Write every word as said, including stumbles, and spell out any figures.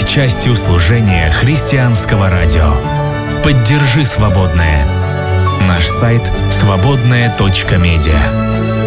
частью служения христианского радио. Поддержи свободное. Наш сайт свободное точка медиа.